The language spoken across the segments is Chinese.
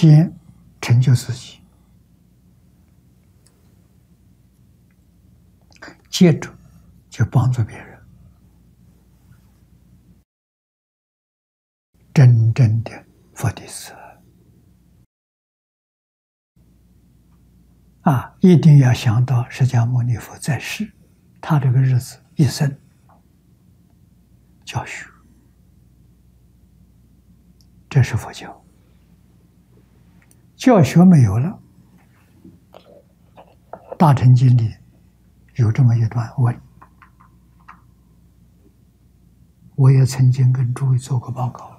先成就自己，接着就帮助别人，真正的佛弟子一定要想到释迦牟尼佛在世，他这个日子一生教学，这是佛教。教学没有了，《大乘经》里有这么一段文，我也曾经跟诸位做过报告。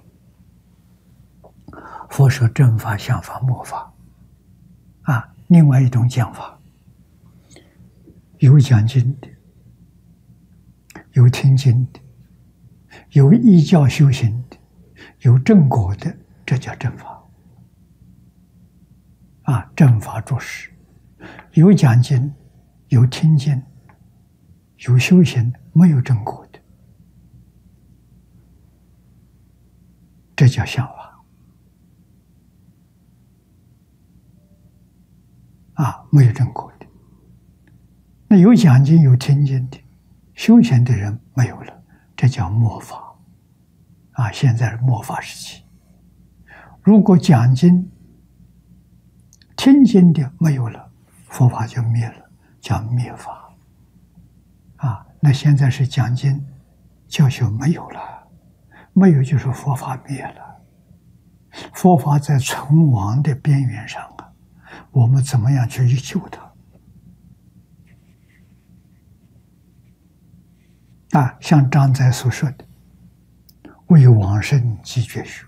佛说正法、相法、末法，另外一种讲法，有讲经的，有听经的，有依教修行的，有正果的，这叫正法。正法著实，有讲经，有听经，有修行，没有正果的，这叫相法。没有正果的。那有讲经、有听经的，修行的人没有了，这叫末法。现在是末法时期。如果讲经、听经的没有了，佛法就灭了，叫灭法。那现在是讲经教学没有了，没有就是佛法灭了，佛法在存亡的边缘上我们怎么样去救它？像张载所说的，为往生继绝学。